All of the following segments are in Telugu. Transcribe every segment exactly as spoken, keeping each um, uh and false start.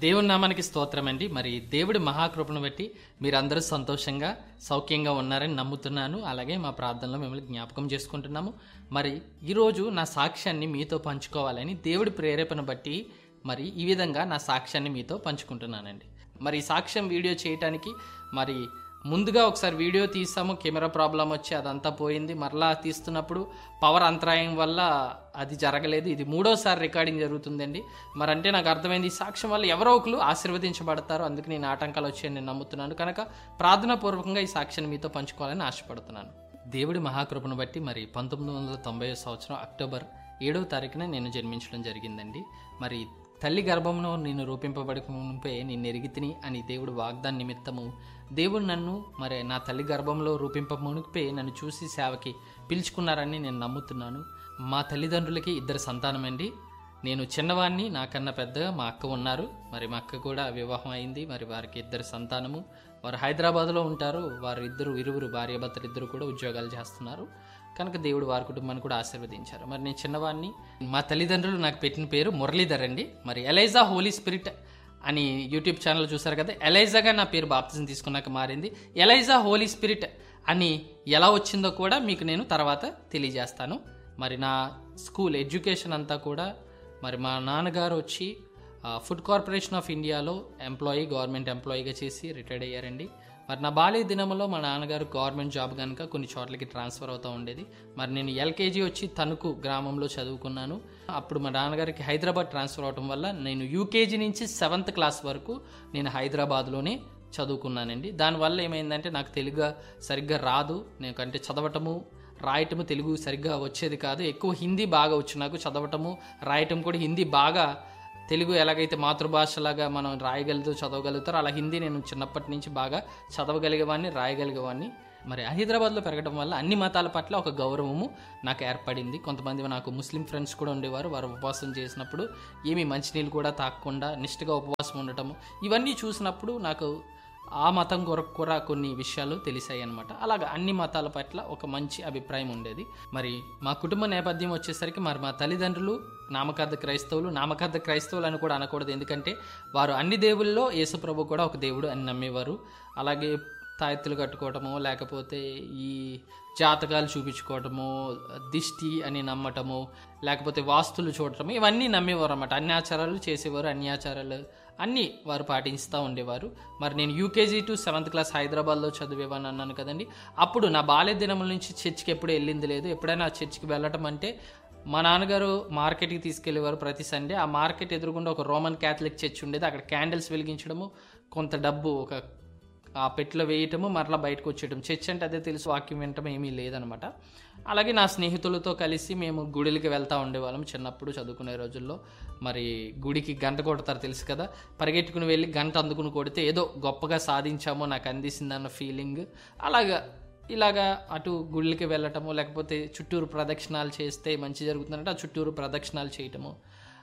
దేవుని నామానికి స్తోత్రం అండి. మరి దేవుడి మహాకృపను బట్టి మీరందరూ సంతోషంగా సౌఖ్యంగా ఉన్నారని నమ్ముతున్నాను. అలాగే మా ప్రార్థనలో మిమ్మల్ని జ్ఞాపకం చేసుకుంటున్నాము. మరి ఈరోజు నా సాక్ష్యాన్ని మీతో పంచుకోవాలని దేవుడి ప్రేరేపణ బట్టి మరి ఈ విధంగా నా సాక్ష్యాన్ని మీతో పంచుకుంటున్నానండి. మరి ఈ సాక్ష్యం వీడియో చేయటానికి మరి ముందుగా ఒకసారి వీడియో తీసాము, కెమెరా ప్రాబ్లం వచ్చి అదంతా పోయింది. మరలా తీస్తున్నప్పుడు పవర్ అంతరాయం వల్ల అది జరగలేదు. ఇది మూడోసారి రికార్డింగ్ జరుగుతుందండి. మరి అంటే నాకు అర్థమైంది, ఈ సాక్ష్యం వల్ల ఎవరో ఒకరు ఆశీర్వదించబడతారు, అందుకు నేను ఆటంకాలు వచ్చాయని నేను నమ్ముతున్నాను. కనుక ప్రార్థనాపూర్వకంగా ఈ సాక్ష్యాన్ని మీతో పంచుకోవాలని ఆశపడుతున్నాను. దేవుడి మహాకృపను బట్టి మరి పంతొమ్మిది వందల తొంభై సంవత్సరం అక్టోబర్ ఏడవ తారీఖున నేను జన్మించడం జరిగిందండి. మరి తల్లి గర్భంలో నేను రూపింపబడిపే నేను ఎరిగితిని అని దేవుడు వాగ్దాన నిమిత్తము దేవుడు నన్ను మరి నా తల్లి గర్భంలో రూపింపమునిపే నన్ను చూసి సేవకి పిలుచుకున్నారని నేను నమ్ముతున్నాను. మా తల్లిదండ్రులకి ఇద్దరు సంతానమండి. నేను చిన్నవాడిని, నాకన్నా పెద్దగా మా అక్క ఉన్నారు. మరి మా అక్క కూడా వివాహం అయింది. మరి వారికి ఇద్దరు సంతానము. వారు హైదరాబాద్లో ఉంటారు. వారు ఇద్దరు ఇరువురు భార్యాభర్తలు ఇద్దరు కూడా ఉద్యోగాలు చేస్తున్నారు. కనుక దేవుడు వారి కుటుంబాన్ని కూడా ఆశీర్వదించారు. మరి నేను చిన్నవాడిని. మా తల్లిదండ్రులు నాకు పెట్టిన పేరు మురళీధర్ అండి. మరి ఎలైజా హోలీ స్పిరిట్ అని యూట్యూబ్ ఛానల్ చూసారు కదా, ఎలైజాగా నా పేరు బాప్తిజం తీసుకున్నాక మారింది. ఎలైజా హోలీ స్పిరిట్ అని ఎలా వచ్చిందో కూడా మీకు నేను తర్వాత తెలియజేస్తాను. మరి నా స్కూల్ ఎడ్యుకేషన్ అంతా కూడా మరి మా నాన్నగారు వచ్చి ఫుడ్ కార్పొరేషన్ ఆఫ్ ఇండియాలో ఎంప్లాయీ గవర్నమెంట్ ఎంప్లాయీగా చేసి రిటైర్డ్ అయ్యారండి. మరి నా బాల్య దినంలో మా నాన్నగారు గవర్నమెంట్ జాబ్ కనుక కొన్ని చోట్లకి ట్రాన్స్ఫర్ అవుతూ ఉండేది. మరి నేను ఎల్కేజీ వచ్చి తణుకు గ్రామంలో చదువుకున్నాను. అప్పుడు మా నాన్నగారికి హైదరాబాద్ ట్రాన్స్ఫర్ అవడం వల్ల నేను యూకేజీ నుంచి సెవెంత్ క్లాస్ వరకు నేను హైదరాబాద్లోనే చదువుకున్నానండి. దానివల్ల ఏమైందంటే నాకు తెలుగు సరిగ్గా రాదు. నేను అంటే చదవటము రాయటము తెలుగు సరిగ్గా వచ్చేది కాదు. ఎక్కువ హిందీ బాగా వచ్చు నాకు. చదవటము రాయటం కూడా హిందీ బాగా, తెలుగు ఎలాగైతే మాతృభాషలాగా మనం రాయగలుగుతూ చదవగలుగుతారో అలా హిందీ నేను చిన్నప్పటి నుంచి బాగా చదవగలిగేవాడిని, రాయగలిగేవాడిని. మరి హైదరాబాద్లో పెరగడం వల్ల అన్ని మతాల పట్ల ఒక గౌరవము నాకు ఏర్పడింది. కొంతమంది నాకు ముస్లిం ఫ్రెండ్స్ కూడా ఉండేవారు. వారు ఉపవాసం చేసినప్పుడు ఏమీ మంచినీళ్ళు కూడా తాగకుండా నిష్ఠగా ఉపవాసం ఉండటము, ఇవన్నీ చూసినప్పుడు నాకు ఆ మతం కొరకు కూడా కొన్ని విషయాలు తెలిసాయి అనమాట. అలాగా అన్ని మతాల పట్ల ఒక మంచి అభిప్రాయం ఉండేది. మరి మా కుటుంబ నేపథ్యం వచ్చేసరికి మరి మా తల్లిదండ్రులు నామకార్థ క్రైస్తవులు. నామకార్థ క్రైస్తవులు అని కూడా అనకూడదు, ఎందుకంటే వారు అన్ని దేవుల్లో యేసుప్రభు కూడా ఒక దేవుడు అని నమ్మేవారు. అలాగే తాయెత్తులు కట్టుకోవటము, లేకపోతే ఈ జాతకాలు చూపించుకోవటము, దిష్టి అని నమ్మటము, లేకపోతే వాస్తులు చూడటము, ఇవన్నీ నమ్మేవారు అన్నమాట. అన్ని ఆచారాలు చేసేవారు, అన్ని ఆచారాలు అన్నీ వారు పాటిస్తూ ఉండేవారు. మరి నేను యూకేజీ టు సెవెంత్ క్లాస్ హైదరాబాద్లో చదివేవాని అన్నాను కదండి. అప్పుడు నా బాల్య దినముల నుంచి చర్చికి ఎప్పుడు వెళ్ళింది లేదు. ఎప్పుడైనా చర్చికి వెళ్ళటం అంటే మా నాన్నగారు మార్కెట్కి తీసుకెళ్లేవారు ప్రతి సండే. ఆ మార్కెట్ ఎదురుగుండా ఒక రోమన్ క్యాథలిక్ చర్చ్ ఉండేది. అక్కడ క్యాండిల్స్ వెలిగించడము, కొంత డబ్బు ఒక ఆ పెట్టిలో వేయటము, మరలా బయటకు వచ్చేయటం. చర్చ్ అంటే అదే తెలుసు, వాక్యం వినటం ఏమీ లేదనమాట. అలాగే నా స్నేహితులతో కలిసి మేము గుడికి వెళ్తూ ఉండేవాళ్ళం చిన్నప్పుడు చదువుకునే రోజుల్లో. మరి గుడికి గంట కొడతారు తెలుసు కదా, పరిగెట్టుకుని వెళ్ళి గంట అందుకుని కొడితే ఏదో గొప్పగా సాధించామో నాకు అందిసిందన్న ఫీలింగ్. అలాగా ఇలాగా అటు గుళ్ళకి వెళ్ళటము, లేకపోతే చుట్టూరు ప్రదక్షిణాలు చేస్తే మంచి జరుగుతుందంటే ఆ చుట్టూరు ప్రదక్షిణాలు చేయటము.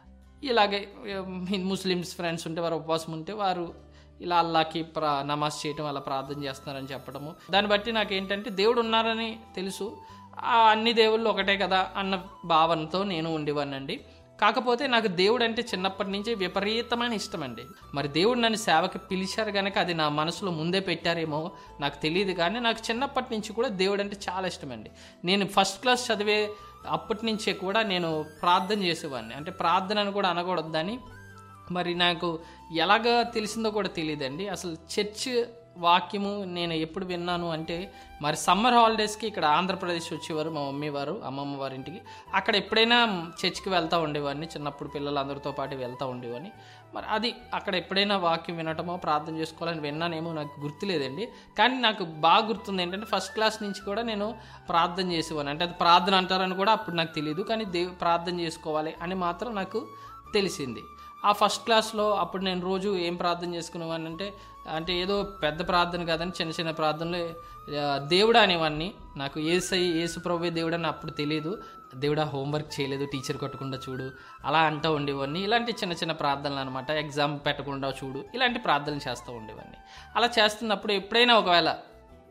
ఇలాగే ముస్లిమ్స్ ఫ్రెండ్స్ ఉంటే వారు ఉపవాసం ఉంటే వారు ఇలా అల్లాకి ప్రా నమాజ్ చేయటం, అలా ప్రార్థన చేస్తున్నారని చెప్పడము. దాన్ని బట్టి నాకు ఏంటంటే దేవుడు ఉన్నారని తెలుసు, అన్ని దేవుళ్ళు ఒకటే కదా అన్న భావనతో నేను ఉండేవాడినండి. కాకపోతే నాకు దేవుడు అంటే చిన్నప్పటి నుంచి విపరీతమైన ఇష్టం అండి. మరి దేవుడు నన్ను సేవకి పిలిచారు కనుక అది నా మనసులో ముందే పెట్టారేమో నాకు తెలియదు, కానీ నాకు చిన్నప్పటి నుంచి కూడా దేవుడు అంటే చాలా ఇష్టం అండి. నేను ఫస్ట్ క్లాస్ చదివే అప్పటి నుంచే కూడా నేను ప్రార్థన చేసేవాడిని. అంటే ప్రార్థనను కూడా అనకూడదని మరి నాకు ఎలాగ తెలిసిందో కూడా తెలియదండి. అసలు చర్చ్ వాక్యము నేను ఎప్పుడు విన్నాను అంటే మరి సమ్మర్ హాలిడేస్కి ఇక్కడ ఆంధ్రప్రదేశ్ వచ్చేవారు మా మమ్మీ వారు, అమ్మమ్మ వారి ఇంటికి. అక్కడ ఎప్పుడైనా చర్చ్కి వెళ్తూ ఉండేవాడిని. చిన్నప్పుడు పిల్లలందరితో పాటు వెళ్తూ ఉండేవాడిని. మరి అది అక్కడ ఎప్పుడైనా వాక్యం వినటమో ప్రార్థన చేసుకోవాలని విన్నానేమో నాకు గుర్తులేదండి. కానీ నాకు బాగా గుర్తుంది ఏంటంటే ఫస్ట్ క్లాస్ నుంచి కూడా నేను ప్రార్థన చేసేవాడిని. అంటే అది ప్రార్థన అంటారని కూడా అప్పుడు నాకు తెలియదు, కానీ దేవు ప్రార్థన చేసుకోవాలి అని మాత్రం నాకు తెలిసింది. ఆ ఫస్ట్ క్లాస్లో అప్పుడు నేను రోజు ఏం ప్రార్థన చేసుకునేవాడిని అంటే అంటే ఏదో పెద్ద ప్రార్థన కాదని చిన్న చిన్న ప్రార్థనలు దేవుడు అనేవాడిని. నాకు ఏసై యేసు ప్రభువే దేవుడు అని అప్పుడు తెలియదు. దేవుడా హోంవర్క్ చేయలేదు, టీచర్ కొట్టకుండా చూడు, అలా అంటూ ఉండేవాడిని. ఇలాంటి చిన్న చిన్న ప్రార్థనలు అనమాట. ఎగ్జామ్ పెట్టకుండా చూడు, ఇలాంటి ప్రార్థనలు చేస్తూ ఉండేవాడిని. అలా చేస్తున్నప్పుడు ఎప్పుడైనా ఒకవేళ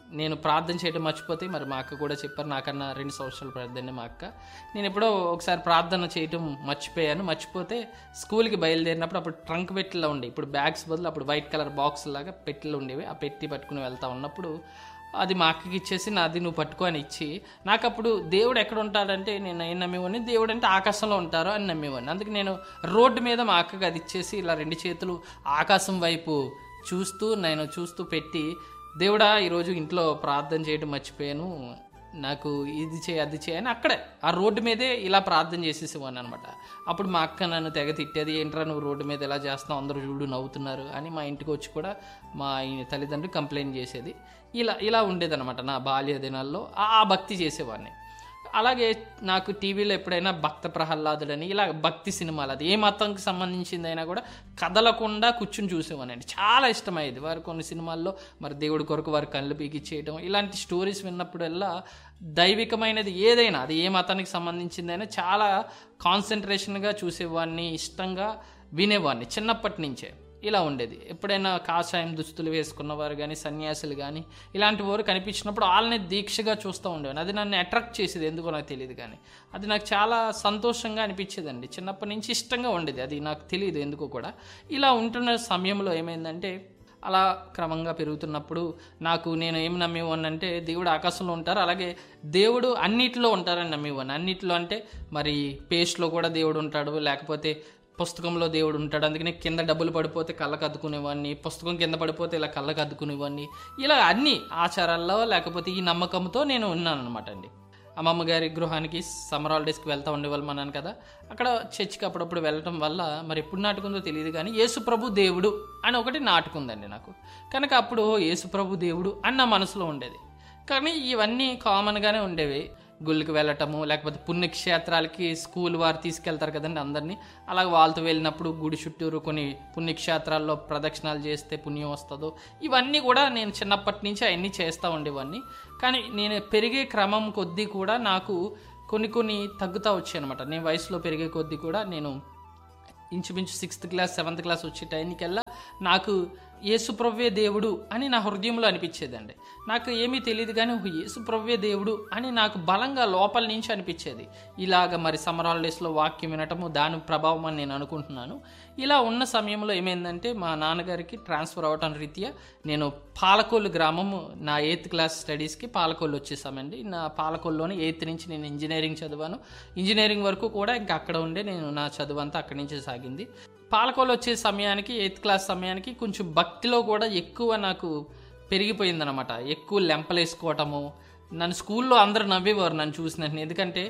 నేను ప్రార్థన చేయడం మర్చిపోతే, మరి మా అక్క కూడా చెప్పారు, నాకన్నా రెండు సంవత్సరాలు పెద్దనే మా అక్క. నేను ఎప్పుడో ఒకసారి ప్రార్థన చేయడం మర్చిపోయాను. మర్చిపోతే స్కూల్కి బయలుదేరినప్పుడు అప్పుడు ట్రంక్ పెట్టిలో ఉండే, ఇప్పుడు బ్యాగ్స్ బదులు అప్పుడు వైట్ కలర్ బాక్స్ లాగా పెట్టిలు ఉండేవి. ఆ పెట్టి పట్టుకుని వెళ్తా ఉన్నప్పుడు అది మా అక్కకి ఇచ్చేసి, నాది నువ్వు పట్టుకో అని ఇచ్చి, నాకు అప్పుడు దేవుడు ఎక్కడ ఉంటాడంటే నేను ఏం నమ్మేవాడిని, దేవుడు అంటే ఆకాశంలో ఉంటారు అని నమ్మేవాడిని. అందుకే నేను రోడ్డు మీద మా అక్కకి అది ఇచ్చేసి ఇలా రెండు చేతులు ఆకాశం వైపు చూస్తూ నేను చూస్తూ పెట్టి, దేవుడా ఈరోజు ఇంట్లో ప్రార్థన చేయడం మర్చిపోయాను, నాకు ఇది చేయి అది చేయని అక్కడే ఆ రోడ్డు మీదే ఇలా ప్రార్థన చేసేసేవాడిని అనమాట. అప్పుడు మా అక్క నన్ను తెగ తిట్టేది, ఏంట్రా నువ్వు రోడ్డు మీద ఎలా చేస్తున్నావు, అందరూ చూడు నవ్వుతున్నారు అని మా ఇంటికి వచ్చి కూడా మా తల్లిదండ్రులు కంప్లైంట్ చేసేది. ఇలా ఇలా ఉండేదన్నమాట నా బాల్య దినాల్లో. ఆ భక్తి చేసేవాడిని. అలాగే నాకు టీవీలో ఎప్పుడైనా భక్త ప్రహ్లాదుడని ఇలా భక్తి సినిమాలు, అది ఏ మతంకి సంబంధించిందైనా కూడా కదలకుండా కూర్చుని చూసేవానండి. చాలా ఇష్టమయ్యేది. వారు కొన్ని సినిమాల్లో మరి దేవుడి కొరకు వారి కళ్ళు పీకిచ్చేయడం, ఇలాంటి స్టోరీస్ విన్నప్పుడల్లా దైవికమైనది ఏదైనా, అది ఏ మతానికి సంబంధించిందైనా చాలా కాన్సన్ట్రేషన్గా చూసేవాడిని, ఇష్టంగా వినేవాడిని చిన్నప్పటి నుంచే. ఇలా ఉండేది. ఎప్పుడైనా కాషాయం దుస్తులు వేసుకున్నవారు కానీ, సన్యాసులు కానీ ఇలాంటి వారు కనిపించినప్పుడు వాళ్ళని దీక్షగా చూస్తూ ఉండేవాడిని. అది నన్ను అట్రాక్ట్ చేసేది, ఎందుకో నాకు తెలియదు కానీ అది నాకు చాలా సంతోషంగా అనిపించేదండి. చిన్నప్పటి నుంచి ఇష్టంగా ఉండేది, అది నాకు తెలియదు ఎందుకో కూడా. ఇలా ఉంటున్న సమయంలో ఏమైందంటే, అలా క్రమంగా పెరుగుతున్నప్పుడు నాకు నేను ఏం నమ్మేవాడిని అంటే, దేవుడు ఆకాశంలో ఉంటారు, అలాగే దేవుడు అన్నిటిలో ఉంటారని నమ్మేవాడిని. అన్నిటిలో అంటే మరి పేస్ట్లో కూడా దేవుడు ఉంటాడు, లేకపోతే పుస్తకంలో దేవుడు ఉంటాడు, అందుకని కింద డబ్బులు పడిపోతే కళ్ళకు అద్దుకునేవాడిని, పుస్తకం కింద పడిపోతే ఇలా కళ్ళకు అద్దుకునేవాడిని. ఇలా అన్ని ఆచారాల్లో లేకపోతే ఈ నమ్మకంతో నేను ఉన్నాను అనమాట అండి. అమ్మమ్మ గారి గృహానికి సమ్మర్ హాలిడేస్కి వెళ్తూ ఉండేవాళ్ళు అన్నాను కదా, అక్కడ చర్చికి అప్పుడప్పుడు వెళ్ళటం వల్ల మరి ఎప్పుడు నాటుకుందో తెలియదు కానీ యేసు ప్రభు దేవుడు అని ఒకటి నాటుకుందండి నాకు. కనుక అప్పుడు యేసు ప్రభు దేవుడు అని నా మనసులో ఉండేది. కానీ ఇవన్నీ కామన్గానే ఉండేవి. గుళ్ళకి వెళ్ళటము, లేకపోతే పుణ్యక్షేత్రాలకి స్కూల్ వారు తీసుకెళ్తారు కదండి అందరినీ, అలాగే వాళ్ళతో వెళ్ళినప్పుడు గుడి చుట్టూరు కొన్ని పుణ్యక్షేత్రాల్లో ప్రదక్షిణాలు చేస్తే పుణ్యం వస్తుందో, ఇవన్నీ కూడా నేను చిన్నప్పటి నుంచి అవన్నీ చేస్తూ ఉండేవాడిని. కానీ నేను పెరిగే క్రమం కొద్దీ కూడా నాకు కొన్ని కొన్ని తగ్గుతూ వచ్చాయి అనమాట. నేను వయసులో పెరిగే కొద్దీ కూడా నేను ఇంచుమించు సిక్స్త్ క్లాస్ సెవెంత్ క్లాస్ వచ్చే టైంకల్లా నాకు యేసుప్రవ్వే దేవుడు అని నా హృదయంలో అనిపించేదండి. నాకు ఏమీ తెలియదు కానీ యేసుప్రవ్వే దేవుడు అని నాకు బలంగా లోపల నుంచి అనిపించేది. ఇలాగ మరి సమ్మర్ హాలిడేస్లో వాక్యం వినటము దాని ప్రభావం అని నేను అనుకుంటున్నాను. ఇలా ఉన్న సమయంలో ఏమైందంటే, మా నాన్నగారికి ట్రాన్స్ఫర్ అవ్వటం రీత్యా నేను పాలకొల్లు గ్రామము నా ఎయిత్ క్లాస్ స్టడీస్కి పాలకొల్లు వచ్చేసామండి. నా పాలకొల్లులోని ఎయిత్ నుంచి నేను ఇంజనీరింగ్ చదివాను. ఇంజనీరింగ్ వరకు కూడా ఇంకా అక్కడ ఉండే నేను నా చదువు అంతా అక్కడి నుంచే సాగింది. పాలకొల్లు వచ్చే సమయానికి ఎయిత్ క్లాస్ సమయానికి కొంచెం భక్తిలో కూడా ఎక్కువ నాకు పెరిగిపోయిందనమాట. ఎక్కువ లెంపలేసుకోవటము, నన్ను స్కూల్లో అందరూ నవ్వేవారు నన్ను చూసినట్టు. ఎందుకంటే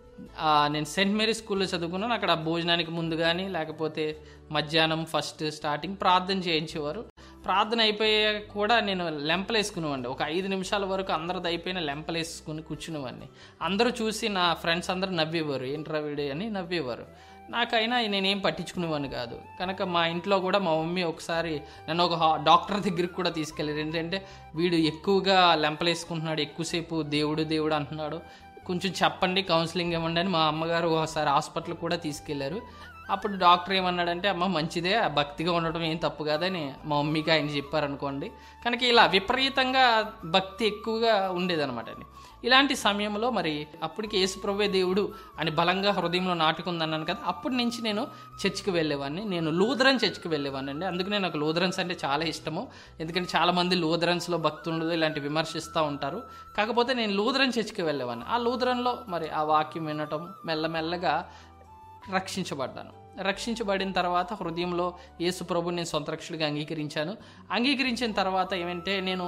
నేను సెయింట్ మేరీ స్కూల్లో చదువుకున్నాను. అక్కడ భోజనానికి ముందు కానీ లేకపోతే మధ్యాహ్నం ఫస్ట్ స్టార్టింగ్ ప్రార్థన చేయించేవారు. ప్రార్థన అయిపోయే కూడా నేను లెంపలు వేసుకునేవాడిని. ఒక ఐదు నిమిషాల వరకు అందరిది అయిపోయిన లెంపలు వేసుకుని కూర్చునేవాడిని. అందరూ చూసి నా ఫ్రెండ్స్ అందరూ నవ్వేవారు, ఏంట్రా వీడే అని నవ్వేవారు. నాకైనా నేనేం పట్టించుకునేవాడిని కాదు. కనుక మా ఇంట్లో కూడా మా మమ్మీ ఒకసారి నన్ను ఒక డాక్టర్ దగ్గరికి కూడా తీసుకెళ్ళారు. ఏంటంటే వీడు ఎక్కువగా లెంపలు వేసుకుంటున్నాడు, ఎక్కువసేపు దేవుడు దేవుడు అంటున్నాడు, కొంచెం చెప్పండి, కౌన్సిలింగ్ ఇవ్వండి అని మా అమ్మగారు ఒకసారి హాస్పిటల్ కూడా తీసుకెళ్లారు. అప్పుడు డాక్టర్ ఏమన్నాడంటే, అమ్మ మంచిదే, భక్తిగా ఉండటం ఏం తప్పు కాదని మా మమ్మీకి ఆయన చెప్పారనుకోండి. కనుక ఇలా విపరీతంగా భక్తి ఎక్కువగా ఉండేదన్నమాట అండి. ఇలాంటి సమయంలో మరి అప్పటికి యేసుప్రభువే దేవుడు అని బలంగా హృదయంలో నాటుకుందన్నాను కదా, అప్పటి నుంచి నేను చర్చికి వెళ్ళేవాడిని. నేను లూథరన్ చర్చికి వెళ్ళేవాడిని అండి. అందుకనే నాకు లూథరన్స్ అంటే చాలా ఇష్టము. ఎందుకంటే చాలామంది లూథరన్స్లో భక్తి ఉండదు, ఇలాంటి విమర్శిస్తూ ఉంటారు. కాకపోతే నేను లూథరన్ చర్చికి వెళ్ళేవాడిని. ఆ లూథరన్లో మరి ఆ వాక్యం వినటం మెల్లమెల్లగా రక్షించబడ్డాను. రక్షించబడిన తర్వాత హృదయంలో యేసు ప్రభుని నేను సొంత రక్షకుడిగా అంగీకరించాను. అంగీకరించిన తర్వాత ఏమంటే, నేను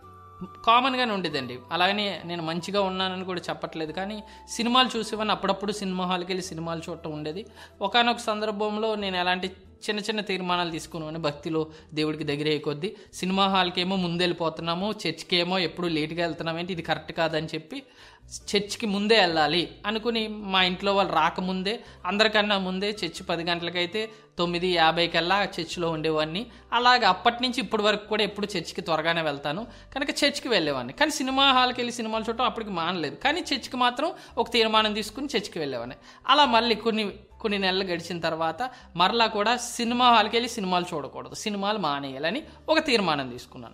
కామన్గానే ఉండేదండి. అలాగని నేను మంచిగా ఉన్నానని కూడా చెప్పట్లేదు, కానీ సినిమాలు చూసేవాడిని. అప్పుడప్పుడు సినిమా హాల్కి వెళ్ళి సినిమాలు చూడటం ఉండేది. ఒకానొక సందర్భంలో నేను ఎలాంటి చిన్న చిన్న తీర్మానాలు తీసుకున్నాను భక్తిలో దేవుడికి దగ్గర అయ్యే కొద్దీ. సినిమా హాల్కి ఏమో ముందు వెళ్ళిపోతున్నాము, చర్చికి ఏమో ఎప్పుడు లేట్గా వెళ్తున్నామేంటి, ఇది కరెక్ట్ కాదని చెప్పి చర్చికి ముందే వెళ్ళాలి అనుకుని మా ఇంట్లో వాళ్ళు రాకముందే, అందరికన్నా ముందే చర్చి పది గంటలకైతే తొమ్మిది యాభైకల్లా చర్చిలో ఉండేవాడిని. అలాగే అప్పటి నుంచి ఇప్పటి వరకు కూడా ఎప్పుడు చర్చికి త్వరగానే వెళ్తాను. కనుక చర్చికి వెళ్ళేవాడిని. కానీ సినిమా హాల్కి వెళ్ళి సినిమాలు చూడటం అప్పటికి మానలేదు. కానీ చర్చికి మాత్రం ఒక తీర్మానం తీసుకుని చర్చికి వెళ్ళేవాడిని. అలా మళ్ళీ కొన్ని కొన్ని నెలలు గడిచిన తర్వాత మరలా కూడా సినిమా హాల్కి వెళ్ళి సినిమాలు చూడకూడదు, సినిమాలు మానేయాలని ఒక తీర్మానం తీసుకున్నాను.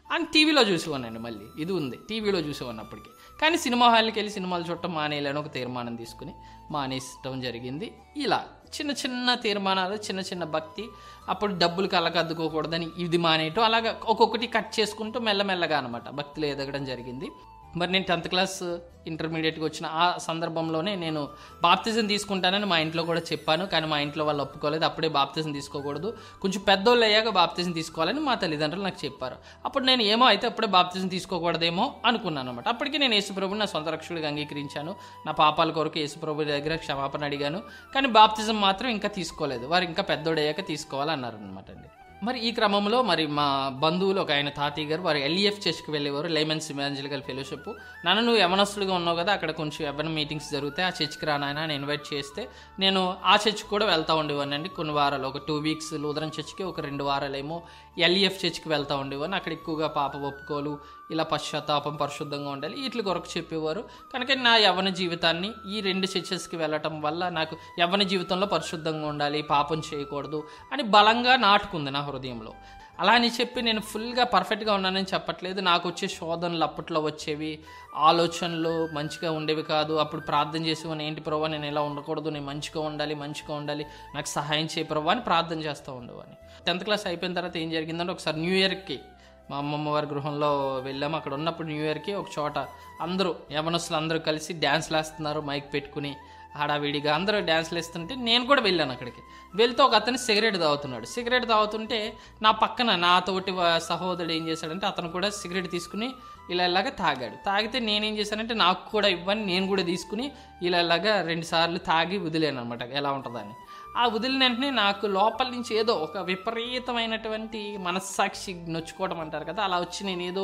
అని టీవీలో చూసేవాడినండి. మళ్ళీ ఇది ఉంది, టీవీలో చూసేవాడిని అప్పటికి. కానీ సినిమా హాల్కి వెళ్ళి సినిమాలు చూడటం మానేయాలని ఒక తీర్మానం తీసుకుని మానేయటం జరిగింది. ఇలా చిన్న చిన్న తీర్మానాలు, చిన్న చిన్న భక్తి, అప్పుడు డబ్బులు కళ్ళకద్దుకోకూడదని ఇది మానేయటం, అలాగా ఒక్కొక్కటి కట్ చేసుకుంటూ మెల్లమెల్లగా అనమాట భక్తిలో ఎదగడం జరిగింది. మరి నేను టెన్త్ క్లాస్ ఇంటర్మీడియట్కి వచ్చిన ఆ సందర్భంలోనే నేను బాప్తిజం తీసుకుంటానని మా ఇంట్లో కూడా చెప్పాను. కానీ మా ఇంట్లో వాళ్ళు ఒప్పుకోలేదు. అప్పుడే బాప్తిజం తీసుకోకూడదు, కొంచెం పెద్దోళ్ళు అయ్యాక బాప్తిజం తీసుకోవాలని మా తల్లిదండ్రులు నాకు చెప్పారు. అప్పుడు నేను ఏమో అయితే అప్పుడే బాప్తిజం తీసుకోకూడదేమో అనుకున్నాను అనమాట. అప్పటికి నేను యేసుప్రభుని నా సొంత రక్షకుడిగా అంగీకరించాను. నా పాపాల కొరకు యేసుప్రభు దగ్గర క్షమాపణ అడిగాను. కానీ బాప్తిజం మాత్రం ఇంకా తీసుకోలేదు. వారు ఇంకా పెద్దోడయ్యాక తీసుకోవాలన్నారు అనమాట అండి. మరి ఈ క్రమంలో మరి మా బంధువులు ఒక ఆయన తాతయ్య గారు వారు ఎల్ఈఎఫ్ చర్చ్కి వెళ్ళేవారు, లైమెన్స్ ఇవాంజలికల్ ఫెలోషిప్. నన్ను నువ్వు యవనస్తులుగా ఉన్నావు కదా, అక్కడ కొంచెం యవ్వన మీటింగ్స్ జరుగుతాయి, ఆ చర్చ్కి రానాయన అని ఇన్వైట్ చేస్తే నేను ఆ చర్చ్కి కూడా వెళ్తూ ఉండేవాడిని అండి. కొన్ని వారాలు, ఒక టూ వీక్స్ లూథరన్ చర్చ్కి, ఒక రెండు వారాలేమో ఎల్ఈఎఫ్ చర్చ్కి వెళ్తూ ఉండేవాడిని. అక్కడ ఎక్కువగా పాప ఒప్పుకోలు, ఇలా పశ్చాత్తాపం, పరిశుద్ధంగా ఉండాలి, వీటి కొరకు చెప్పేవారు. కనుక నా యవ్వన జీవితాన్ని ఈ రెండు చర్చెస్కి వెళ్ళటం వల్ల నాకు యవ్వన జీవితంలో పరిశుద్ధంగా ఉండాలి, పాపం చేయకూడదు అని బలంగా నాటుకుంది నా హృదయంలో. అలా అని చెప్పి నేను ఫుల్గా పర్ఫెక్ట్గా ఉన్నానని చెప్పట్లేదు. నాకు వచ్చే శోధనలు అప్పట్లో వచ్చేవి, ఆలోచనలు మంచిగా ఉండేవి కాదు. అప్పుడు ప్రార్థన చేసేవాడిని, ఏంటి ప్రభావ నేను ఇలా ఉండకూడదు, నేను మంచిగా ఉండాలి, మంచిగా ఉండాలి, నాకు సహాయం చేయ ప్రభావ అని ప్రార్థన చేస్తూ ఉండేవాడిని. టెన్త్ క్లాస్ అయిపోయిన తర్వాత ఏం జరిగిందంటే ఒకసారి న్యూ ఇయర్కి మా అమ్మమ్మ వారి గృహంలో వెళ్ళాము. అక్కడ ఉన్నప్పుడు న్యూ ఇయర్కి ఒక చోట అందరూ యవనస్తులు అందరూ కలిసి డ్యాన్స్లు వేస్తున్నారు, మైక్ పెట్టుకుని హడావిడిగా అందరూ డ్యాన్స్లు వేస్తుంటే నేను కూడా వెళ్ళాను. అక్కడికి వెళ్తే ఒక అతను సిగరెట్ తాగుతున్నాడు. సిగరెట్ తాగుతుంటే నా పక్కన నా తోటి సహోదరుడు ఏం చేశాడంటే అతను కూడా సిగరెట్ తీసుకుని ఇలా ఇలాగా తాగాడు. తాగితే నేనేం చేశానంటే నాకు కూడా ఇవ్వని నేను కూడా తీసుకుని ఇలా ఇలాగా రెండు సార్లు తాగి వదిలేను అనమాట, ఎలా ఉంటుందని. ఆ వదిలిన వెంటనే నాకు లోపల నుంచి ఏదో ఒక విపరీతమైనటువంటి మనస్సాక్షి నొచ్చుకోవడం అంటారు కదా, అలా వచ్చి నేను ఏదో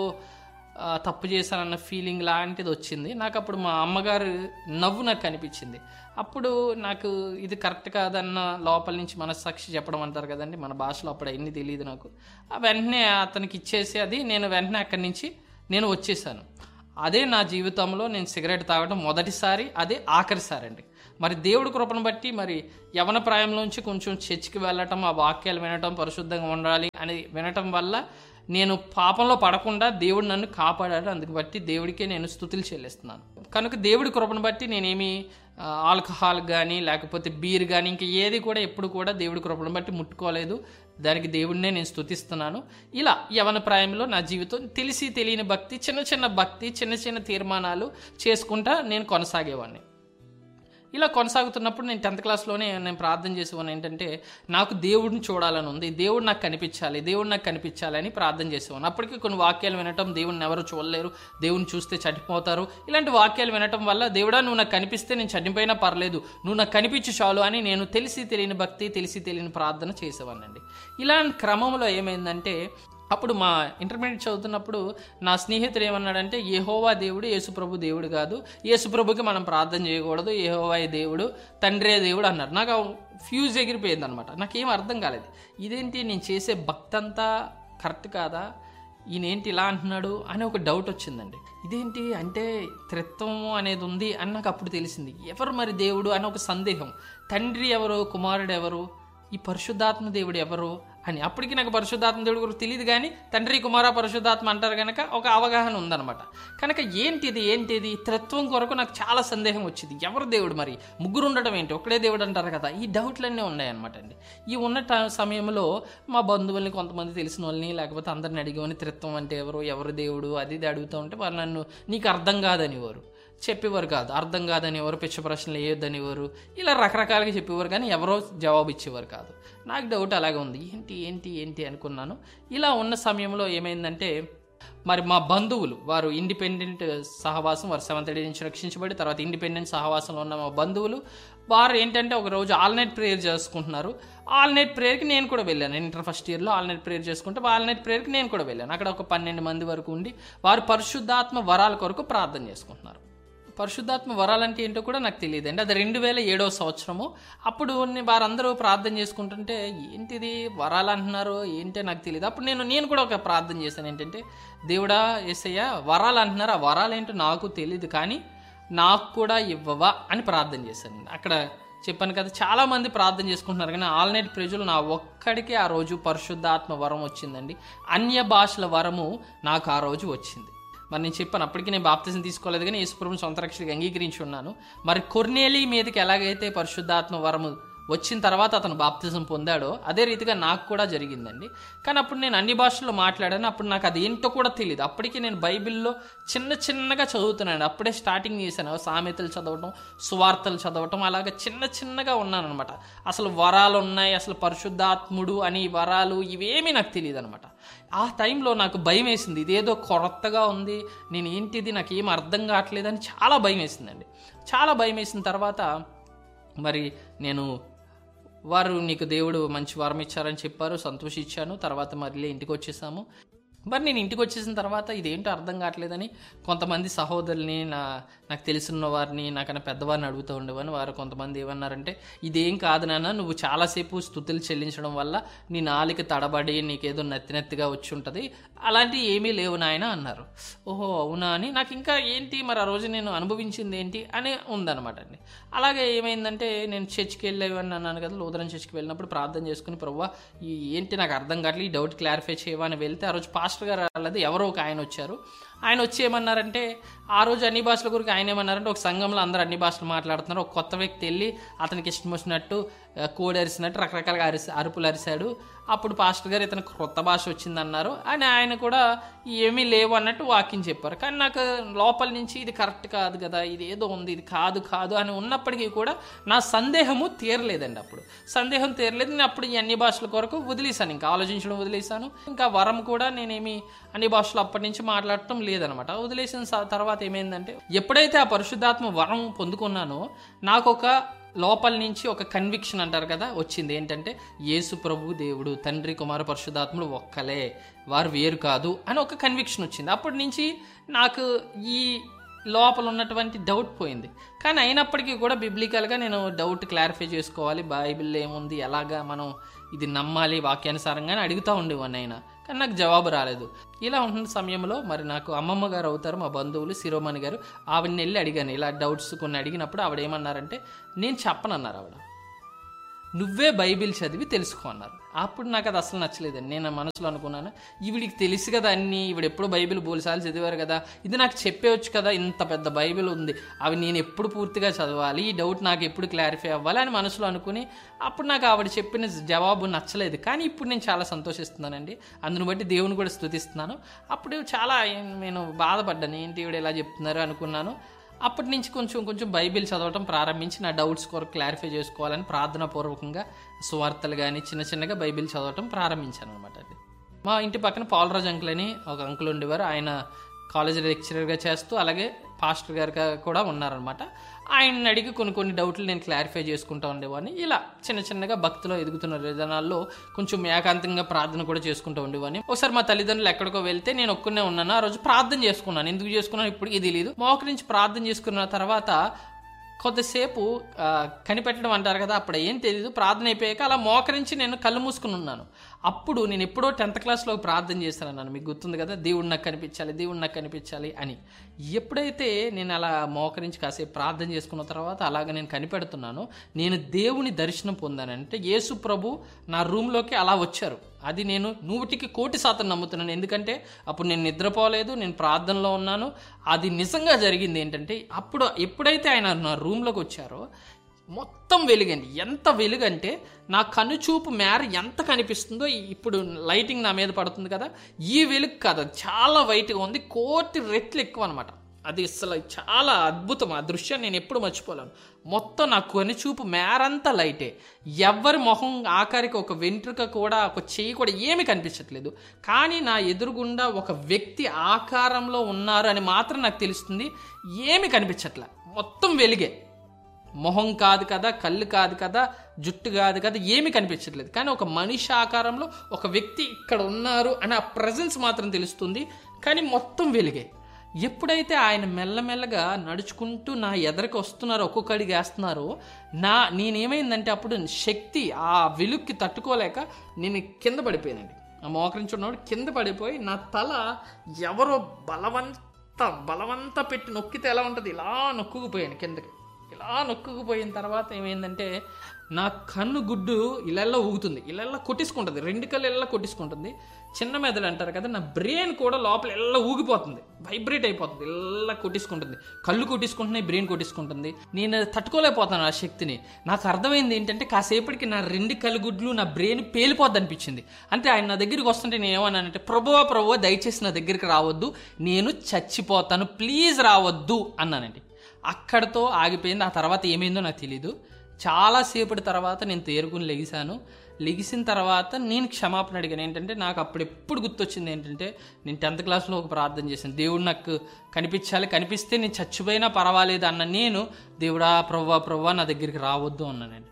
తప్పు చేశానన్న ఫీలింగ్ లాంటిది వచ్చింది నాకు. అప్పుడు మా అమ్మగారు నవ్వు నాకు కనిపించింది. అప్పుడు నాకు ఇది కరెక్ట్ కాదన్న లోపల నుంచి మనస్సాక్షి చెప్పడం అంటారు కదండి, మన భాషలో అప్పుడు అవన్నీ తెలియదు నాకు. వెంటనే అతనికి ఇచ్చేసి అది నేను వెంటనే అక్కడి నుంచి నేను వచ్చేసాను. అదే నా జీవితంలో నేను సిగరెట్ తాగడం మొదటిసారి, అదే ఆఖరిసారి అండి. మరి దేవుడి కృపను బట్టి మరి యవన ప్రాయంలోంచి కొంచెం చర్చికి వెళ్ళటం, ఆ వాక్యాలు వినటం, పరిశుద్ధంగా ఉండాలి అని వినటం వల్ల నేను పాపంలో పడకుండా దేవుడు నన్ను కాపాడాడు. అందుకు బట్టి దేవుడికే నేను స్తుతులు చెల్లిస్తున్నాను. కనుక దేవుడి కృపను బట్టి నేనేమి ఆల్కహాల్ కానీ లేకపోతే బీర్ కానీ ఇంకా ఏది కూడా ఎప్పుడు కూడా దేవుడి కృపను బట్టి ముట్టుకోలేదు. దానికి దేవుడినే నేను స్తుతిస్తున్నాను. ఇలా యవన ప్రాయంలో నా జీవితం తెలిసి తెలియని భక్తి, చిన్న చిన్న భక్తి, చిన్న చిన్న తీర్మానాలు చేసుకుంటా నేను కొనసాగేవాడిని. ఇలా కొనసాగుతున్నప్పుడు నేను టెన్త్ క్లాస్లోనే నేను ప్రార్థన చేసేవాడిని, ఏంటంటే నాకు దేవుడిని చూడాలని ఉంది, దేవుడు నాకు కనిపించాలి, దేవుడు నాకు కనిపించాలి అని ప్రార్థన చేసేవాడిని. అప్పటికి కొన్ని వాక్యాలు వినటం, దేవుడిని ఎవరు చూడలేరు, దేవుని చూస్తే చనిపోతారు, ఇలాంటి వాక్యాలు వినటం వల్ల దేవుడా నువ్వు నాకు కనిపిస్తే నేను చనిపోయినా పర్లేదు, నువ్వు నాకు కనిపించు చాలు అని నేను తెలిసి తెలియని భక్తి, తెలిసి తెలియని ప్రార్థన చేసేవాడినండి. ఇలాంటి క్రమంలో ఏమైందంటే అప్పుడు మా ఇంటర్మీడియట్ చదువుతున్నప్పుడు నా స్నేహితుడు ఏమన్నాడంటే యెహోవా దేవుడు యేసుప్రభు దేవుడు కాదు, యేసుప్రభుకి మనం ప్రార్థన చేయకూడదు, యెహోవా దేవుడు తండ్రే దేవుడు అన్నారు. నాకు ఫ్యూజ్ ఎగిరిపోయింది అనమాట. నాకేం అర్థం కాలేదు, ఇదేంటి నేను చేసే భక్తి అంతా కరెక్ట్ కాదా, ఈయనేంటి ఇలా అంటున్నాడు అని ఒక డౌట్ వచ్చిందండి. ఇదేంటి అంటే త్రిత్వం అనేది ఉంది అని నాకు అప్పుడు తెలిసింది. ఎవరు మరి దేవుడు అని ఒక సందేహం. తండ్రి ఎవరు, కుమారుడు ఎవరు, ఈ పరిశుద్ధాత్మ దేవుడు ఎవరు అని. అప్పటికి నాకు పరిశుద్ధాత్మ దేవుడు గురించి తెలియదు, కానీ తండ్రి కుమార పరిశుద్ధాత్మ అంటారు కనుక ఒక అవగాహన ఉందన్నమాట. కనుక ఏంటిది ఏంటిది త్రిత్వం కొరకు నాకు చాలా సందేహం వచ్చింది. ఎవరు దేవుడు, మరి ముగ్గురు ఉండడం ఏంటి, ఒకడే దేవుడు అంటారు కదా, ఈ డౌట్లన్నీ ఉన్నాయన్నమాట అండి. ఈ ఉన్న సమయంలో మా బంధువుల్ని, కొంతమంది తెలిసిన వాళ్ళని, లేకపోతే అందరిని అడిగేవాని త్రిత్వం అంటే ఎవరు, ఎవరు దేవుడు అది ఇది అడుగుతూ ఉంటే వాళ్ళు నన్ను నీకు అర్థం కాదనివారు, చెప్పేవారు కాదు, అర్థం కాదని ఎవరు, పిచ్చ ప్రశ్నలు వేయొద్దనివారు, ఇలా రకరకాలుగా చెప్పేవారు, కానీ ఎవరో జవాబు ఇచ్చేవారు కాదు. నాకు డౌట్ అలాగే ఉంది, ఏంటి ఏంటి ఏంటి అనుకున్నాను. ఇలా ఉన్న సమయంలో ఏమైందంటే మరి మా బంధువులు వారు ఇండిపెండెంట్ సహవాసం, వారు సెవెంత్ డే నుంచి రక్షించబడి తర్వాత ఇండిపెండెంట్ సహవాసంలో ఉన్న మా బంధువులు వారు ఏంటంటే ఒక రోజు ఆల్ నైట్ ప్రేయర్ చేసుకుంటున్నారు. ఆల్ నైట్ ప్రేయర్కి నేను కూడా వెళ్ళాను. ఇంటర్ ఫస్ట్ ఇయర్లో ఆల్ నైట్ ప్రేయర్ చేసుకుంటే ఆల్ నైట్ ప్రేయర్కి నేను కూడా వెళ్ళాను. అక్కడ ఒక పన్నెండు మంది వరకు ఉండి వారు పరిశుద్ధాత్మ వరాల కొరకు ప్రార్థన చేసుకుంటున్నారు. పరిశుద్ధాత్మ వరాలంటే ఏంటో కూడా నాకు తెలియదు అండి. అది రెండు వేల ఏడవ సంవత్సరము. అప్పుడు వారందరూ ప్రార్థన చేసుకుంటుంటే ఏంటిది వరాలు అంటున్నారు ఏంటో నాకు తెలియదు. అప్పుడు నేను నేను కూడా ఒక ప్రార్థన చేశాను, ఏంటంటే దేవుడా యేసయ్య వరాలు అంటున్నారు, ఆ వరాలు ఏంటో నాకు తెలియదు, కానీ నాకు కూడా ఇవ్వవా అని ప్రార్థన చేశాను. అక్కడ చెప్పాను కదా, చాలామంది ప్రార్థన చేసుకుంటున్నారు, కానీ ఆల్నైట్ ప్రజలు నా ఒక్కడికే ఆ రోజు పరిశుద్ధాత్మ వరం వచ్చిందండి. అన్య భాషల వరము నాకు ఆ రోజు వచ్చింది. మరి నేను చెప్పాను, అప్పటికి నేను బాప్తిజం తీసుకోలేదు, కానీ యేసుప్రభుని సొంత రక్షకుడిగా అంగీకరించి ఉన్నాను. మరి కొర్నేలి మీదకి ఎలాగైతే పరిశుద్ధాత్మ వరము వచ్చిన తర్వాత అతను బాప్తిజం పొందాడో అదే రీతిగా నాకు కూడా జరిగిందండి. కానీ అప్పుడు నేను అన్ని భాషల్లో మాట్లాడాను. అప్పుడు నాకు అది ఏంటో కూడా తెలియదు. అప్పటికి నేను బైబిల్లో చిన్న చిన్నగా చదువుతున్నాను. అప్పుడే స్టార్టింగ్ చేశాను, సామెతలు చదవటం, సువార్తలు చదవటం, అలాగే చిన్న చిన్నగా ఉన్నాను అనమాట. అసలు వరాలు ఉన్నాయి, అసలు పరిశుద్ధాత్ముడు అని వరాలు ఇవేమీ నాకు తెలియదు అనమాట. ఆ టైంలో నాకు భయం వేసింది, ఇదేదో కొత్తగా ఉంది, నేను ఏంటిది నాకు ఏం అర్థం కావట్లేదని చాలా భయం వేసిందండి. చాలా భయం వేసిన తర్వాత మరి నేను వారు నీకు దేవుడు మంచి వరం ఇచ్చారని చెప్పారు, సంతోషించాను. తర్వాత మళ్ళీ ఇంటికి వచ్చేసాము. మరి నేను ఇంటికి వచ్చేసిన తర్వాత ఇదేంటో అర్థం కావట్లేదని కొంతమంది సహోదరుల్ని, నా నాకు తెలిసిన వారిని, నాకన్నా పెద్దవారిని అడుగుతూ ఉండేవాని. వారు కొంతమంది ఏమన్నారంటే, ఇదేం కాదు నాన్న, నువ్వు చాలాసేపు స్తుతులు చెల్లించడం వల్ల నీ నాలుక తడబడి నీకేదో నత్తి నత్తిగా వచ్చి ఉంటుంది, అలాంటివి ఏమీ లేవు నాయన అన్నారు. ఓహో అవునా అని నాకు ఇంకా ఏంటి మరి ఆ రోజు నేను అనుభవించింది ఏంటి అని ఉందన్నమాట అండి. అలాగే ఏమైందంటే, నేను చర్చికి వెళ్ళేవని అన్నాను కదా, లూథరన్ చర్చికి వెళ్ళినప్పుడు ప్రార్థన చేసుకుని, ప్రభువా ఈ ఏంటి నాకు అర్థం కావట్లేదు, ఈ డౌట్ క్లారిఫై చేయవా అని వెళ్తే, ఆ రోజు పాస్టర్ గారు వాళ్ళది ఎవరో ఒక ఆయన వచ్చారు. ఆయన వచ్చి ఏమన్నారంటే, ఆ రోజు అన్ని భాషల గురించి ఆయన ఏమన్నారంటే, ఒక సంఘంలో అందరూ అన్ని భాషలు మాట్లాడుతున్నారు, ఒక కొత్త వ్యక్తి వెళ్ళి అతనికి ఇష్టం వచ్చినట్టు కోడి అరిసినట్టు రకరకాలుగా అరిసి అరుపులు అరిశాడు. అప్పుడు పాస్టర్ గారు ఇతనికి కొత్త భాష వచ్చిందన్నారు అని ఆయన కూడా ఏమీ లేవు అన్నట్టు వాక్యం చెప్పారు. కానీ నాకు లోపల నుంచి ఇది కరెక్ట్ కాదు కదా, ఇది ఏదో ఉంది, ఇది కాదు కాదు అని ఉన్నప్పటికీ కూడా నా సందేహము తీరలేదండి. అప్పుడు సందేహం తీరలేదు. నేను అప్పుడు ఈ అన్ని భాషల కొరకు వదిలేశాను, ఇంకా ఆలోచించడం వదిలేశాను. ఇంకా వరం కూడా నేనేమి అన్ని భాషలు అప్పటి నుంచి మాట్లాడటం లేదనమాట. వదిలేసిన తర్వాత ఏమైందంటే, ఎప్పుడైతే ఆ పరిశుద్ధాత్మ వరం పొందుకున్నానో నాకు ఒక లోపల నుంచి ఒక కన్విక్షన్ అంటారు కదా వచ్చింది. ఏంటంటే, యేసు ప్రభు దేవుడు, తండ్రి కుమార పరిశుద్ధాత్ముడు ఒక్కలే, వారు వేరు కాదు అని ఒక కన్విక్షన్ వచ్చింది. అప్పటి నుంచి నాకు ఈ లోపల ఉన్నటువంటి డౌట్ పోయింది. కానీ అయినప్పటికీ కూడా బిబ్లికల్గా నేను డౌట్ క్లారిఫై చేసుకోవాలి, బైబిల్లో ఏముంది, ఎలాగా మనం ఇది నమ్మాలి వాక్యానుసారంగానే అడుగుతూ ఉండేవాడిని అయినా. కానీ నాకు జవాబు రాలేదు. ఇలా ఉంటున్న సమయంలో మరి నాకు అమ్మమ్మ గారు అవుతారు, మా బంధువులు శిరోమణి గారు, ఆవిడని వెళ్ళి అడిగాను ఇలా డౌట్స్ కొన్ని అడిగినప్పుడు. ఆవిడ ఏమన్నారంటే, నేను చెప్పనన్నారు ఆవిడ, నువ్వే బైబిల్ చదివి తెలుసుకో అన్నారు. అప్పుడు నాకు అది అసలు నచ్చలేదండి. నేను మనసులో అనుకున్నాను, ఈవిడికి తెలుసు కదా అన్నీ, ఈవిడ ఎప్పుడు బైబిల్ బోల్సార్లు చదివారు కదా, ఇది నాకు చెప్పేవచ్చు కదా, ఇంత పెద్ద బైబిల్ ఉంది, అవి నేను ఎప్పుడు పూర్తిగా చదవాలి, ఈ డౌట్ నాకు ఎప్పుడు క్లారిఫై అవ్వాలి అని మనసులో అనుకుని, అప్పుడు నాకు ఆవిడ చెప్పిన జవాబు నచ్చలేదు. కానీ ఇప్పుడు నేను చాలా సంతోషిస్తున్నానండి, అందును బట్టి దేవుని కూడా స్తుతిస్తున్నాను. అప్పుడు చాలా నేను బాధపడ్డాను, ఏంటి ఈవిడ ఇలా చెప్తున్నారు అనుకున్నాను. అప్పటి నుంచి కొంచెం కొంచెం బైబిల్ చదవటం ప్రారంభించి నా డౌట్స్ కొరకు క్లారిఫై చేసుకోవాలని ప్రార్థనాపూర్వకంగా సువార్తలు కానీ చిన్న చిన్నగా బైబిల్ చదవటం ప్రారంభించాను అనమాట. అది మా ఇంటి పక్కన పాలరాజు అంకుల్ అని ఒక అంకుల్ ఉండేవారు. ఆయన కాలేజ్ లెక్చరర్గా చేస్తూ అలాగే పాస్టర్ గారు కూడా ఉన్నారనమాట. ఆయన్ని అడిగి కొన్ని కొన్ని డౌట్లు నేను క్లారిఫై చేసుకుంటూ ఉండేవాడిని. ఇలా చిన్న చిన్నగా భక్తిలో ఎదుగుతున్న విధానాల్లో కొంచెం ఏకాంతంగా ప్రార్థన కూడా చేసుకుంటూ ఉండేవాడిని. ఒకసారి మా తల్లిదండ్రులు ఎక్కడికో వెళ్తే నేను ఒక్కనే ఉన్నాను. ఆ రోజు ప్రార్థన చేసుకున్నాను. ఎందుకు చేసుకున్నాను ఇప్పటికీ తెలియదు. మోకరించి ప్రార్థన చేసుకున్న తర్వాత కొద్దిసేపు కనిపెట్టడం అంటారు కదా, అప్పుడు ఏం తెలియదు. ప్రార్థన అయిపోయాక అలా మోకరించి నేను కళ్ళు మూసుకుని ఉన్నాను. అప్పుడు నేను ఎప్పుడో టెన్త్ క్లాస్లో ప్రార్థన చేశాను అన్నాను, మీకు గుర్తుంది కదా, దేవుడు నాకు కనిపించాలి, దేవుడు నాకు కనిపించాలి అని. ఎప్పుడైతే నేను అలా మోకరించి కాసేపు ప్రార్థన చేసుకున్న తర్వాత అలాగ నేను కనిపెడుతున్నాను, నేను దేవుని దర్శనం పొందానంటే యేసు ప్రభు నా రూమ్లోకి అలా వచ్చారు. అది నేను నూటికి కోటి శాతం నమ్ముతున్నాను. ఎందుకంటే అప్పుడు నేను నిద్రపోలేదు, నేను ప్రార్థనలో ఉన్నాను. అది నిజంగా జరిగింది. ఏంటంటే అప్పుడు ఎప్పుడైతే ఆయన నా రూమ్లోకి వచ్చారో మొత్తం వెలుగండి. ఎంత వెలుగంటే నా కనుచూపు మేర ఎంత కనిపిస్తుందో, ఇప్పుడు లైటింగ్ నా మీద పడుతుంది కదా, ఈ వెలుగు కాదు, చాలా వైట్గా ఉంది, కోటి రెట్లు ఎక్కువ అనమాట. అది అసలు చాలా అద్భుతం. ఆ దృశ్యాన్ని నేను ఎప్పుడు మర్చిపోలేను. మొత్తం నా కనుచూపు మేరంతా లైటే. ఎవరి మొహం ఆఖరికి ఒక వెంట్రుక కూడా, ఒక చెయ్యి కూడా ఏమీ కనిపించట్లేదు. కానీ నా ఎదురుగుండా ఒక వ్యక్తి ఆకారంలో ఉన్నారు అని మాత్రం నాకు తెలుస్తుంది. ఏమీ కనిపించట్లే, మొత్తం వెలిగే. మొహం కాదు కదా, కళ్ళు కాదు కదా, జుట్టు కాదు కదా, ఏమీ కనిపించట్లేదు. కానీ ఒక మనిషి ఆకారంలో ఒక వ్యక్తి ఇక్కడ ఉన్నారు అని ఆ ప్రెజెన్స్ మాత్రం తెలుస్తుంది. కానీ మొత్తం వెలిగే. ఎప్పుడైతే ఆయన మెల్లమెల్లగా నడుచుకుంటూ నా ఎదరికి వస్తున్నారో, ఒక్కొక్క అడిగి వేస్తున్నారో, నా నేనేమైందంటే అప్పుడు శక్తి ఆ వెలుగుకి తట్టుకోలేక నేను కింద పడిపోయానండి. ఆ మోకరించున్నప్పుడు కింద పడిపోయి నా తల ఎవరో బలవంత బలవంత పెట్టి నొక్కితే ఎలా ఉంటుంది, ఇలా నొక్కుకుపోయాను కిందకి. ఇలా నొక్కుకుపోయిన తర్వాత ఏమైందంటే నా కన్ను గుడ్డు ఇలా ఊగుతుంది, ఇలా కొట్టేసుకుంటుంది, రెండు కళ్ళు ఇలా కొట్టేసుకుంటుంది. చిన్న మెదడు అంటారు కదా, నా బ్రెయిన్ కూడా లోపల ఇలా ఊగిపోతుంది, వైబ్రేట్ అయిపోతుంది, ఇలా కొట్టేసుకుంటుంది. కళ్ళు కొట్టేసుకుంటున్నాయి, బ్రెయిన్ కొట్టేసుకుంటుంది. నేను తట్టుకోలేకపోతున్నాను ఆ శక్తిని. నాకు అర్థమైంది ఏంటంటే కాసేపటికి నా రెండు కళ్ళు గుడ్లు నా బ్రెయిన్ పేలిపోద్ది అనిపించింది. అంటే ఆయన నా దగ్గరికి వస్తుంటే నేను ఏమన్నానంటే, ప్రభువా ప్రభువా దయచేసి నా దగ్గరికి రావద్దు, నేను చచ్చిపోతాను, ప్లీజ్ రావద్దు అన్నానండి. అక్కడితో ఆగిపోయింది. ఆ తర్వాత ఏమైందో నాకు తెలీదు. చాలాసేపటి తర్వాత నేను తేరుకుని లెగిసాను. లెగిసిన తర్వాత నేను క్షమాపణ అడిగాను. ఏంటంటే నాకు అప్పుడు ఎప్పుడు గుర్తొచ్చింది ఏంటంటే, నేను టెన్త్ క్లాస్లో ఒక ప్రార్థన చేశాను, దేవుడు నాకు కనిపించాలి, కనిపిస్తే నేను చచ్చిపోయినా పర్వాలేదు అన్న నేను, దేవుడా ప్రభువా ప్రభువా నా దగ్గరికి రావద్దు అన్నానండి.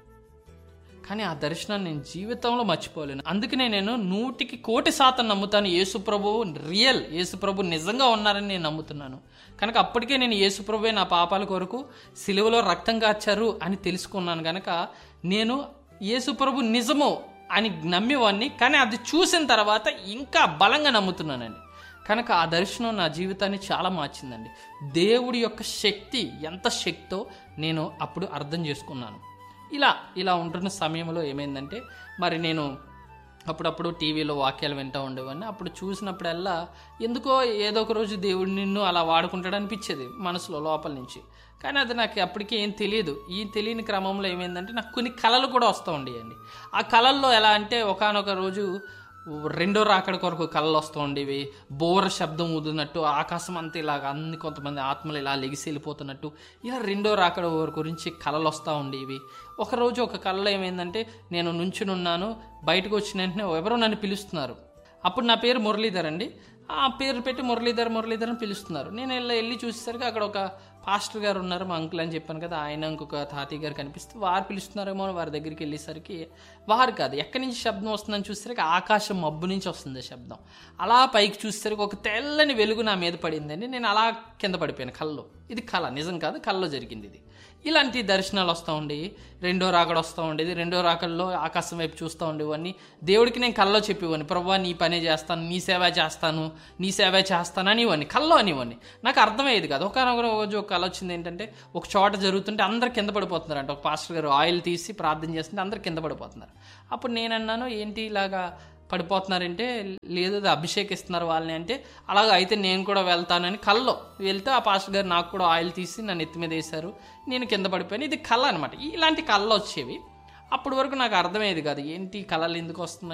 కానీ ఆ దర్శనాన్ని నేను జీవితంలో మర్చిపోలేను. అందుకనే నేను నూటికి కోటి శాతం నమ్ముతాను, యేసుప్రభువు రియల్, యేసుప్రభు నిజంగా ఉన్నారని నేను నమ్ముతున్నాను. కనుక అప్పటికే నేను యేసుప్రభువే నా పాపాల కొరకు సిలువలో రక్తం కార్చారు అని తెలుసుకున్నాను. కనుక నేను యేసుప్రభు నిజము అని నమ్మేవాడిని. కానీ అది చూసిన తర్వాత ఇంకా బలంగా నమ్ముతున్నానండి. కనుక ఆ దర్శనం నా జీవితాన్ని చాలా మార్చిందండి. దేవుడి యొక్క శక్తి ఎంత శక్తో నేను అప్పుడు అర్థం చేసుకున్నాను. ఇలా ఇలా ఉంటున్న సమయంలో ఏమైందంటే, మరి నేను అప్పుడప్పుడు టీవీలో వాక్యాలు వింటూ ఉండేవాడిని. అప్పుడు చూసినప్పుడల్లా ఎందుకో ఏదో ఒక రోజు దేవుడు నిన్ను అలా వాడుకుంటాడు అనిపించేది మనసులో లోపల నుంచి. కానీ అది నాకు అప్పటికి ఏం తెలియదు. ఈ తెలియని క్రమంలో ఏమైందంటే, నాకు కొన్ని కళలు కూడా వస్తూ ఉండేయండి. ఆ కళల్లో ఎలా అంటే, ఒకానొక రోజు రెండో రాకడ కొరకు కళలు వస్తూ ఉండేవి. బోర శబ్దం ఊదున్నట్టు, ఆకాశం అంతా ఇలాగ అన్ని కొంతమంది ఆత్మలు ఇలా లెగిసి వెళ్ళిపోతున్నట్టు, ఇలా రెండో రాకడ గురించి కళలు వస్తూ ఉండేవి. ఒకరోజు ఒక కళలో ఏమైందంటే, నేను నుంచునున్నాను, బయటకు వచ్చిన వెంటనే ఎవరో నన్ను పిలుస్తున్నారు. అప్పుడు నా పేరు మురళీధర్ అండి. ఆ పేరు పెట్టి మురళీధర్ మురళీధర్ అని పిలుస్తున్నారు. నేను వెళ్ళి వెళ్ళి చూసేసరికి అక్కడ ఒక పాస్టర్ గారు ఉన్నారు, మా అంకుల్ అని చెప్పాను కదా, ఆయన ఇంకొక తాతయ్య గారు కనిపిస్తే వారు పిలుస్తున్నారేమో అని వారి దగ్గరికి వెళ్ళేసరికి వారు కాదు, ఎక్కడి నుంచి శబ్దం వస్తుందని చూసేసరికి ఆకాశం మబ్బు నుంచి వస్తుంది శబ్దం. అలా పైకి చూసేసరికి ఒక తెల్లని వెలుగు నా మీద పడిందండి. నేను అలా కింద పడిపోయాను కల్లో. ఇది కళ, నిజం కాదు, కల్లో జరిగింది ఇది. ఇలాంటి దర్శనాలు వస్తూ ఉండేవి. రెండో రాకడ వస్తూ ఉండేది. రెండో రాకడలో ఆకాశం వైపు చూస్తూ ఉండేవాడిని. దేవుడికి నేను కల్లో చెప్పేవాడిని, ప్రభువా నీ పనే చేస్తాను, నీ సేవ చేస్తాను, నీ సేవ చేస్తాను అనేవాడిని, కల్లో అనేవాడిని. నాకు అర్థమయ్యేది కాదు. ఒకనొక రోజు ఒక కళ వచ్చింది ఏంటంటే, ఒక చోట జరుగుతుంటే అందరు కింద పడిపోతున్నారు అంట. ఒక పాస్టర్ గారు ఆయిల్ తీసి ప్రార్థన చేస్తుంటే అందరు కింద పడిపోతున్నారు. అప్పుడు నేను అన్నాను, ఏంటి ఇలాగా పడిపోతున్నారంటే, లేదు అది అభిషేకిస్తున్నారు వాళ్ళని అంటే, అలాగ అయితే నేను కూడా వెళ్తానని కల్లో వెళ్తే ఆ పాస్టర్ గారు నాకు కూడా ఆయిల్ తీసి నన్ను ఎత్తి మీద వేశారు. నేను కింద పడిపోయాను. ఇది కళ అనమాట. ఇలాంటి కళలు వచ్చేవి. అప్పటి వరకు నాకు అర్థమయ్యేది కాదు, ఏంటి కళలు ఎందుకు వస్తున్నాయి.